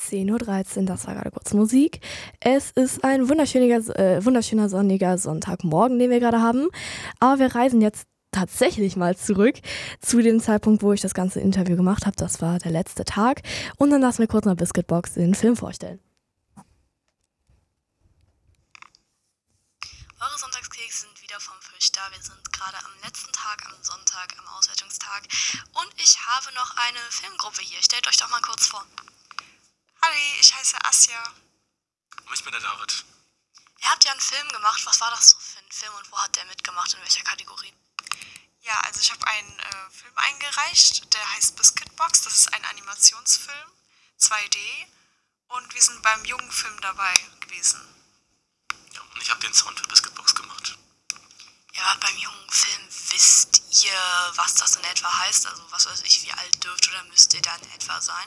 10:13 Uhr, das war gerade kurz Musik. Es ist ein wunderschöner sonniger Sonntagmorgen, den wir gerade haben. Aber wir reisen jetzt tatsächlich mal zurück zu dem Zeitpunkt, wo ich das ganze Interview gemacht habe. Das war der letzte Tag. Und dann lassen wir kurz mal Biscuitbox den Film vorstellen. Eure Sonntagskekse sind wieder vom Fisch da. Wir sind gerade am letzten Tag, am Sonntag, am Auswertungstag. Und ich habe noch eine Filmgruppe hier. Stellt euch doch mal kurz vor. Hallo, ich heiße Asja. Und ich bin der David. Ihr habt ja einen Film gemacht. Was war das so für ein Film und wo hat der mitgemacht? In welcher Kategorie? Ja, also ich habe einen Film eingereicht, der heißt Biscuitbox. Das ist ein Animationsfilm, 2D. Und wir sind beim jungen Film dabei gewesen. Ja, und ich habe den Sound für Biscuitbox gemacht. Ihr wart beim jungen Film. Wisst ihr, was das in etwa heißt? Also was weiß ich, wie alt dürft oder müsst ihr da in etwa sein?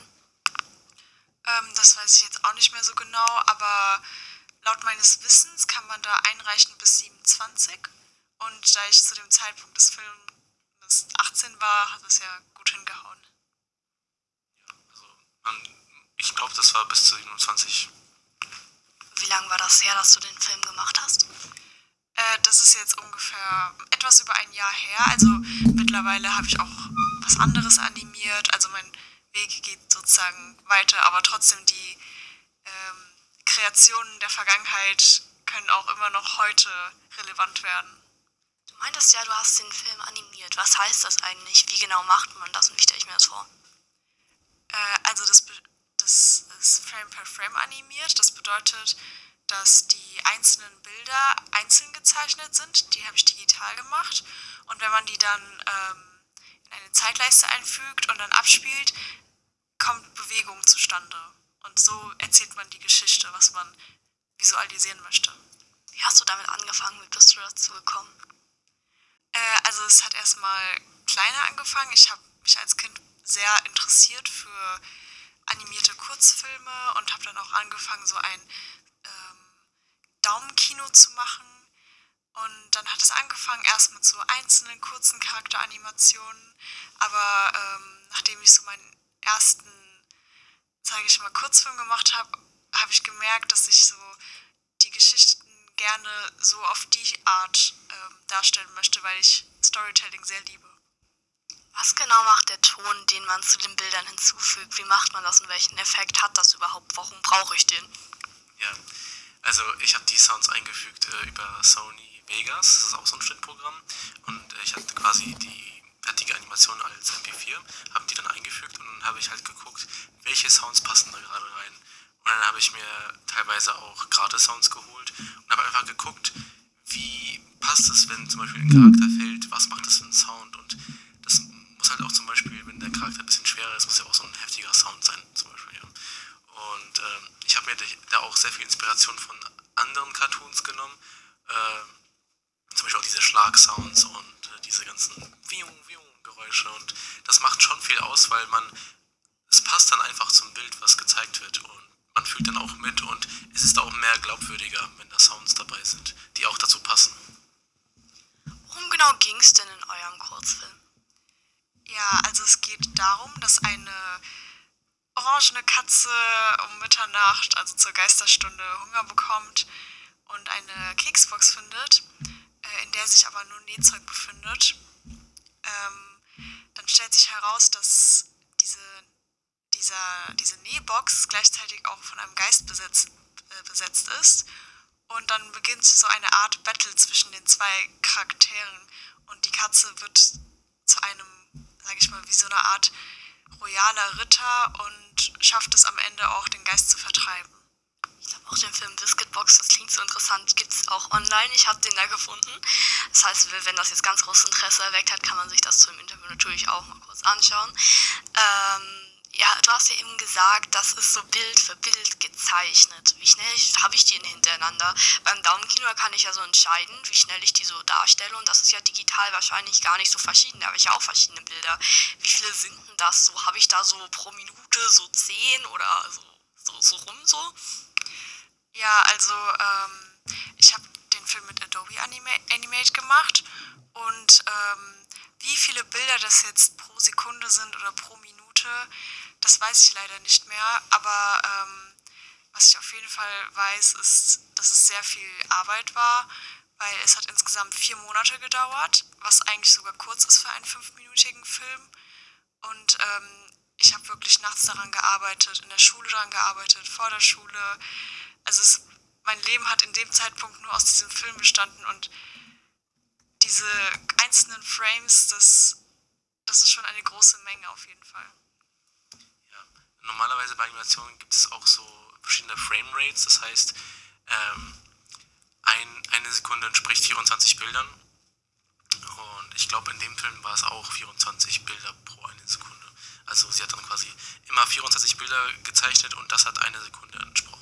Das weiß ich jetzt auch nicht mehr so genau, aber laut meines Wissens kann man da einreichen bis 27. Und da ich zu dem Zeitpunkt des Films 18 war, hat es ja gut hingehauen. Ja, also ich glaube, das war bis zu 27. Wie lange war das her, dass du den Film gemacht hast? Das ist jetzt ungefähr etwas über ein Jahr her. Also mittlerweile habe ich auch was anderes animiert. Also mein Weg geht sozusagen weiter, aber trotzdem die Kreationen der Vergangenheit können auch immer noch heute relevant werden. Du meintest ja, du hast den Film animiert. Was heißt das eigentlich? Wie genau macht man das und wie stelle ich mir das vor? Also das ist Frame per Frame animiert. Das bedeutet, dass die einzelnen Bilder einzeln gezeichnet sind. Die habe ich digital gemacht. Und wenn man die dann in eine Zeitleiste einfügt und dann abspielt, kommt Bewegung zustande. Und so erzählt man die Geschichte, was man visualisieren möchte. Wie hast du damit angefangen? Wie bist du dazu gekommen? Also es hat erstmal kleiner angefangen. Ich habe mich als Kind sehr interessiert für animierte Kurzfilme und habe dann auch angefangen, so ein Daumenkino zu machen. Und dann hat es angefangen erst mit so einzelnen kurzen Charakteranimationen. Aber nachdem ich so meinen ersten, sage ich mal, Kurzfilm gemacht habe, habe ich gemerkt, dass ich so die Geschichten gerne so auf die Art darstellen möchte, weil ich Storytelling sehr liebe. Was genau macht der Ton, den man zu den Bildern hinzufügt? Wie macht man das und welchen Effekt hat das überhaupt? Warum brauche ich den? Ja, also ich habe die Sounds eingefügt über Sony Vegas. Das ist auch so ein Schnittprogramm. Und ich hatte quasi die fertige Animation als MP4, habe die dann eingefügt und dann habe ich halt geguckt, welche Sounds passen da gerade rein. Und dann habe ich mir teilweise auch Gratis-Sounds geholt und habe einfach geguckt, wie passt es, wenn zum Beispiel ein Charakter fällt, was macht das für einen Sound. Und das muss halt auch zum Beispiel, wenn der Charakter ein bisschen schwerer ist, muss ja auch so ein heftiger Sound sein, zum Beispiel. Ja. Und ich habe mir da auch sehr viel Inspiration von anderen Cartoons genommen, zum Beispiel auch diese Schlagsounds und diese ganzen Geräusche. Und das macht schon viel aus, weil es passt dann einfach zum Bild, was gezeigt wird. Und man fühlt dann auch mit und es ist auch mehr glaubwürdiger, wenn da Sounds dabei sind, die auch dazu passen. Worum genau ging es denn in eurem Kurzfilm? Ja, also es geht darum, dass eine orangene Katze um Mitternacht, also zur Geisterstunde, Hunger bekommt und eine Keksbox findet, in der sich aber nur Nähzeug befindet. Dann stellt sich heraus, dass diese Nähbox gleichzeitig auch von einem Geist besetzt ist. Und dann beginnt so eine Art Battle zwischen den zwei Charakteren. Und die Katze wird zu einem, sage ich mal, wie so eine Art royaler Ritter und schafft es am Ende auch, den Geist zu vertreiben. Ich glaube auch den Film Biscuitbox, das klingt so interessant, gibt es auch online. Ich habe den da gefunden. Das heißt, wenn das jetzt ganz großes Interesse erweckt hat, kann man sich das zum Interview natürlich auch mal kurz anschauen. Ja, du hast ja eben gesagt, das ist so Bild für Bild gezeichnet. Wie schnell habe ich die hintereinander? Beim Daumenkino kann ich ja so entscheiden, wie schnell ich die so darstelle. Und das ist ja digital wahrscheinlich gar nicht so verschieden. Da habe ich ja auch verschiedene Bilder. Wie viele sind denn das? So, habe ich da so pro Minute so 10 oder so rum so? Ja, also ich habe den Film mit Adobe Animate gemacht. Und wie viele Bilder das jetzt pro Sekunde sind oder pro Minute, Das weiß ich leider nicht mehr, aber was ich auf jeden Fall weiß, ist, dass es sehr viel Arbeit war, weil es hat insgesamt 4 Monate gedauert, was eigentlich sogar kurz ist für einen 5-minütigen Film. Und ich habe wirklich nachts daran gearbeitet, in der Schule daran gearbeitet, vor der Schule. Also mein Leben hat in dem Zeitpunkt nur aus diesem Film bestanden und diese einzelnen Frames, das ist schon eine große Menge auf jeden Fall. Ja. Normalerweise bei Animationen gibt es auch so verschiedene Framerates, das heißt, eine Sekunde entspricht 24 Bildern. Und ich glaube, in dem Film war es auch 24 Bilder pro eine Sekunde. Also sie hat dann quasi immer 24 Bilder gezeichnet und das hat eine Sekunde entsprochen.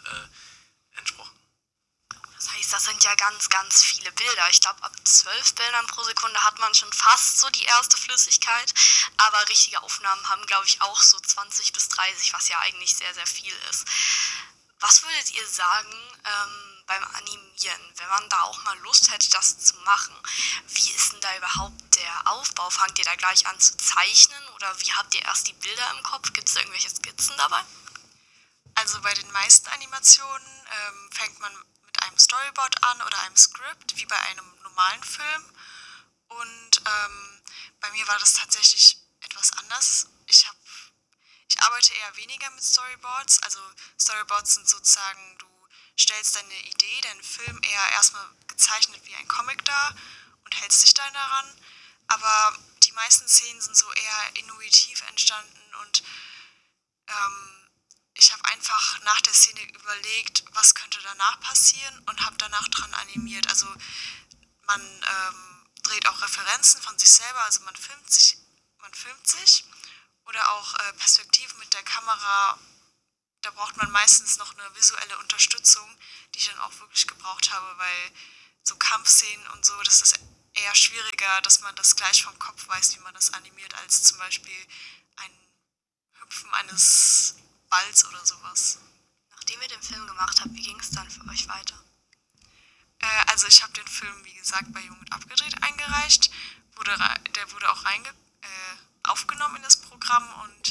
Das heißt, das sind ja ganz, ganz viele Bilder. Ich glaube, ab 12 Bildern pro Sekunde hat man schon fast so die erste Flüssigkeit. Aber richtige Aufnahmen haben, glaube ich, auch so 20 bis 30, was ja eigentlich sehr, sehr viel ist. Was würdet ihr sagen beim Animieren, wenn man da auch mal Lust hätte, das zu machen? Wie ist denn da überhaupt der Aufbau? Fangt ihr da gleich an zu zeichnen oder wie habt ihr erst die Bilder im Kopf? Gibt es da irgendwelche Skizzen dabei? Also bei den meisten Animationen fängt man mit einem Storyboard an oder einem Skript, wie bei einem normalen Film. Und bei mir war das tatsächlich etwas anders. Ich arbeite eher weniger mit Storyboards. Also Storyboards sind sozusagen, du stellst deine Idee, deinen Film eher erstmal gezeichnet wie ein Comic dar und hältst dich dann daran. Aber die meisten Szenen sind so eher intuitiv entstanden und ich habe einfach nach der Szene überlegt, was könnte danach passieren und habe danach dran animiert. Also man dreht auch Referenzen von sich selber, also man filmt sich oder auch Perspektiven mit der Kamera. Da braucht man meistens noch eine visuelle Unterstützung, die ich dann auch wirklich gebraucht habe, weil so Kampfszenen und so, das ist eher schwieriger, dass man das gleich vom Kopf weiß, wie man das animiert, als zum Beispiel ein Hüpfen eines Balls oder sowas. Nachdem ihr den Film gemacht habt, wie ging es dann für euch weiter? Also ich habe den Film, wie gesagt, bei Jung und Abgedreht eingereicht. Der wurde auch aufgenommen in das Programm und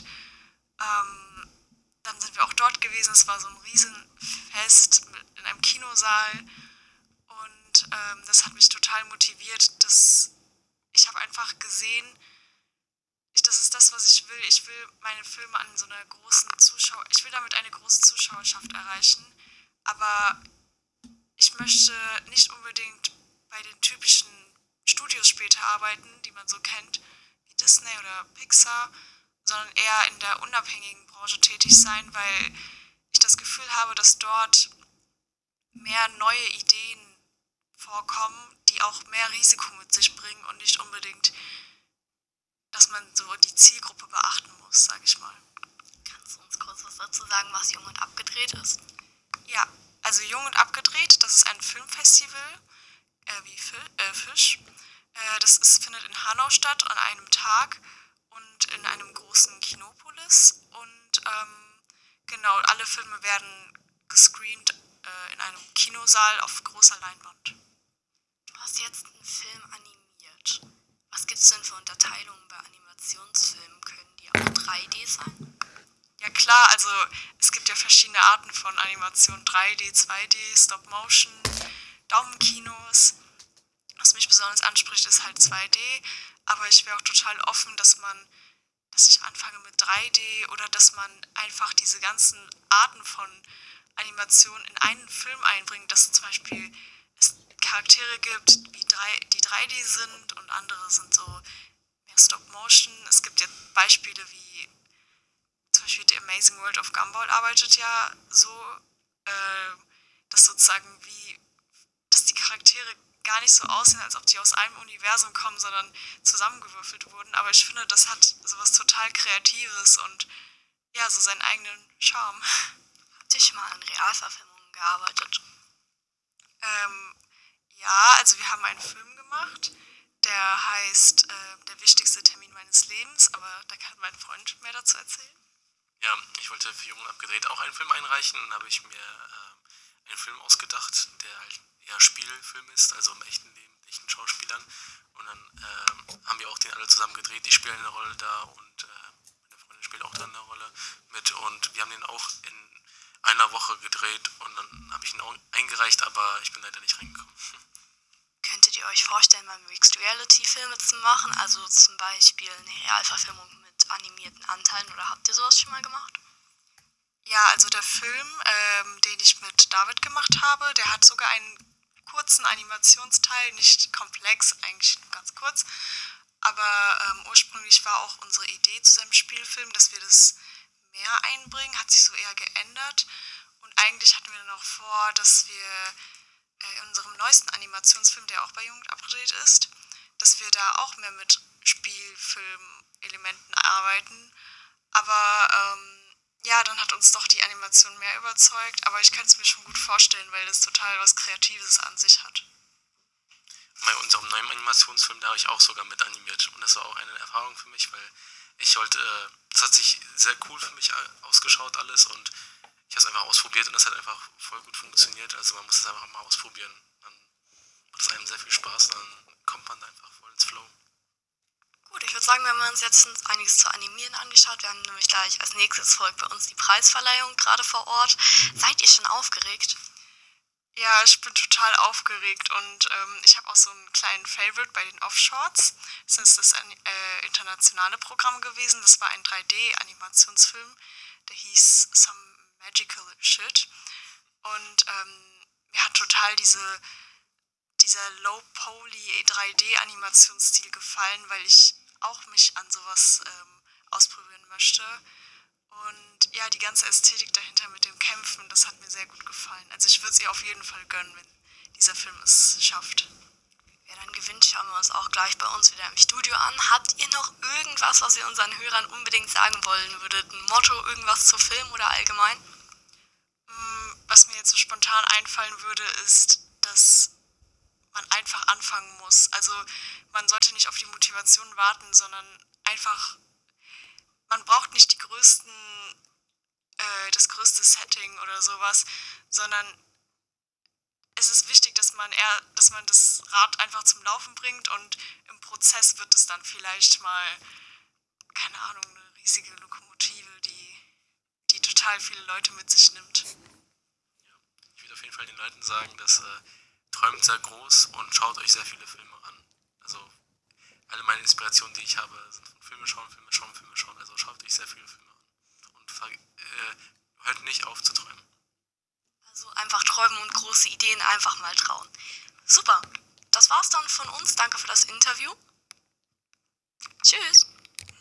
dann sind wir auch dort gewesen. Es war so ein Riesenfest in einem Kinosaal und das hat mich total motiviert. Ich habe einfach gesehen, das ist das, was ich will. Ich will meine Filme an so einer ich will damit eine große Zuschauerschaft erreichen, aber ich möchte nicht unbedingt bei den typischen Studios später arbeiten, die man so kennt, wie Disney oder Pixar, sondern eher in der unabhängigen Branche tätig sein, weil ich das Gefühl habe, dass dort mehr neue Ideen vorkommen, die auch mehr Risiko mit sich bringen und nicht unbedingt, dass man so die Zielgruppe beachten muss, sage ich mal. Kannst du uns kurz was dazu sagen, was Jung und Abgedreht ist? Ja, also Jung und Abgedreht, das ist ein Filmfestival, wie Fisch. Findet in Hanau statt an einem Tag und in einem großen Kinopolis. Und genau, alle Filme werden gescreent in einem Kinosaal auf großer Leinwand. Du hast jetzt einen Film animiert. Was gibt es denn für Unterteilungen bei Animationsfilmen? Können die auch 3D sein? Ja klar, also es gibt ja verschiedene Arten von Animation, 3D, 2D, Stop-Motion, Daumenkinos. Was mich besonders anspricht, ist halt 2D, aber ich wäre auch total offen, dass ich anfange mit 3D oder dass man einfach diese ganzen Arten von Animationen in einen Film einbringt, dass zum Beispiel es Charaktere gibt, die 3D sind und andere sind so mehr Stop-Motion. Es gibt ja Beispiele wie zum Beispiel The Amazing World of Gumball arbeitet ja so, dass sozusagen dass die Charaktere gar nicht so aussehen, als ob die aus einem Universum kommen, sondern zusammengewürfelt wurden. Aber ich finde, das hat sowas total Kreatives und ja, so seinen eigenen Charme. Habt ihr schon mal an Realverfilmungen gearbeitet? Ja, also wir haben einen Film gemacht, der heißt Der wichtigste Termin meines Lebens, aber da kann mein Freund mehr dazu erzählen. Ja, ich wollte für Jung und Abgedreht auch einen Film einreichen. Dann habe ich mir einen Film ausgedacht, der halt eher Spielfilm ist, also im echten Leben, mit echten Schauspielern. Und dann haben wir auch den alle zusammen gedreht. Ich spiele eine Rolle da und meine Freundin spielt auch da eine Rolle mit und wir haben den auch in einer Woche gedreht und dann habe ich ihn auch eingereicht, aber ich bin leider nicht reingekommen. Könntet ihr euch vorstellen, mal Mixed Reality Filme zu machen? Also zum Beispiel eine Realverfilmung mit animierten Anteilen, oder habt ihr sowas schon mal gemacht? Ja, also der Film, den ich mit David gemacht habe, der hat sogar einen kurzen Animationsteil, nicht komplex, eigentlich nur ganz kurz. Aber ursprünglich war auch unsere Idee zu seinem Spielfilm, dass wir das mehr einbringen, hat sich so eher geändert. Und eigentlich hatten wir dann auch vor, dass wir in unserem neuesten Animationsfilm, der auch bei Jugend abgedreht ist, dass wir da auch mehr mit Spielfilmelementen arbeiten. Aber ja, dann hat uns doch die Animation mehr überzeugt. Aber ich könnte es mir schon gut vorstellen, weil das total was Kreatives an sich hat. Bei unserem neuen Animationsfilm, da habe ich auch sogar mit animiert und das war auch eine Erfahrung für mich, weil ich wollte, das hat sich sehr cool für mich ausgeschaut alles und ich habe es einfach ausprobiert und das hat einfach voll gut funktioniert, also man muss es einfach mal ausprobieren, dann macht es einem sehr viel Spaß und dann kommt man da einfach voll ins Flow. Gut, ich würde sagen, wir haben uns jetzt einiges zu animieren angeschaut. Wir haben nämlich gleich als nächstes folgt bei uns die Preisverleihung gerade vor Ort. Seid ihr schon aufgeregt? Ja, ich bin total aufgeregt und ich habe auch so einen kleinen Favorite bei den Offshorts. Das ist das internationale Programm gewesen. Das war ein 3D-Animationsfilm, der hieß Some Magical Shit. Und mir hat total dieser Low-Poly 3D-Animationsstil gefallen, weil ich auch mich an sowas ausprobieren möchte. Und ja, die ganze Ästhetik dahinter mit dem Kämpfen, das hat mir sehr gut gefallen. Also ich würde es ihr auf jeden Fall gönnen, wenn dieser Film es schafft. Wer dann gewinnt, schauen wir uns auch gleich bei uns wieder im Studio an. Habt ihr noch irgendwas, was ihr unseren Hörern unbedingt sagen wollen würdet? Ein Motto, irgendwas zu Film oder allgemein? Was mir jetzt so spontan einfallen würde, ist, dass man einfach anfangen muss. Also man sollte nicht auf die Motivation warten, sondern einfach, man braucht nicht das größte Setting oder sowas, sondern es ist wichtig, dass man das Rad einfach zum Laufen bringt und im Prozess wird es dann vielleicht mal, keine Ahnung, eine riesige Lokomotive, die total viele Leute mit sich nimmt. Ich würde auf jeden Fall den Leuten sagen, dass träumt sehr groß und schaut euch sehr viele Filme an. Also alle meine Inspirationen, die ich habe, sind von Filme schauen. Also schaut euch sehr viele Filme an. Und hört nicht auf zu träumen. Also einfach träumen und große Ideen einfach mal trauen. Super, das war's dann von uns. Danke für das Interview. Tschüss.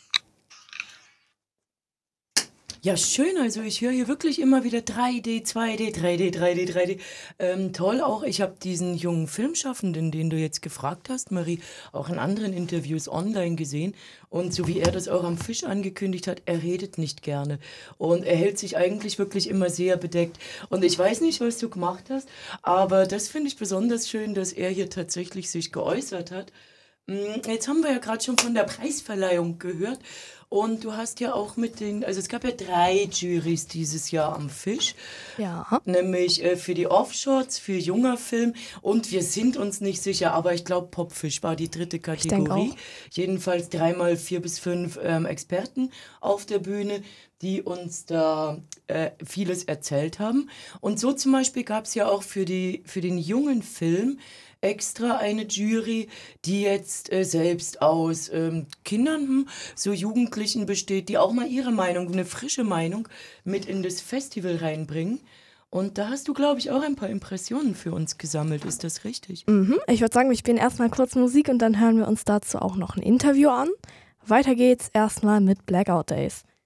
Ja, schön. Also ich höre hier wirklich immer wieder 3D, 2D, 3D, 3D, 3D. Toll auch. Ich habe diesen jungen Filmschaffenden, den du jetzt gefragt hast, Marie, auch in anderen Interviews online gesehen. Und so wie er das auch am Fisch angekündigt hat, er redet nicht gerne. Und er hält sich eigentlich wirklich immer sehr bedeckt. Und ich weiß nicht, was du gemacht hast, aber das finde ich besonders schön, dass er hier tatsächlich sich geäußert hat. Jetzt haben wir ja gerade schon von der Preisverleihung gehört. Und du hast ja auch also es gab ja 3 Jurys dieses Jahr am Fisch. Ja. Nämlich für die Offshorts, für junger Film und wir sind uns nicht sicher, aber ich glaube Popfisch war die 3. Kategorie. Jedenfalls 3 x 4 bis 5 Experten auf der Bühne, die uns da vieles erzählt haben. Und so zum Beispiel gab es ja auch für den jungen Film extra eine Jury, die jetzt selbst aus Kindern, so Jugendlichen besteht, die auch mal ihre Meinung, eine frische Meinung mit in das Festival reinbringen. Und da hast du, glaube ich, auch ein paar Impressionen für uns gesammelt. Ist das richtig? Ich würde sagen, wir spielen erstmal kurz Musik und dann hören wir uns dazu auch noch ein Interview an. Weiter geht's erstmal mit Blackout Days.